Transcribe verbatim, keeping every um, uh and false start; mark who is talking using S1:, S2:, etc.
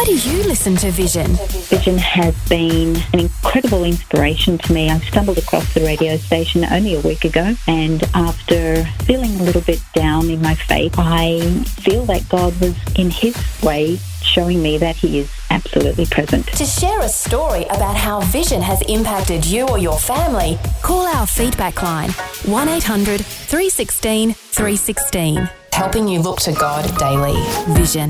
S1: Why do you listen to Vision?
S2: Vision has been an incredible inspiration to me. I stumbled across the radio station only a week ago, and after feeling a little bit down in my faith, I feel that God was, in His way, showing me that He is absolutely present.
S1: To share a story about how Vision has impacted you or your family, call our feedback line, one eight hundred three one six three one six. Helping you look to God daily. Vision.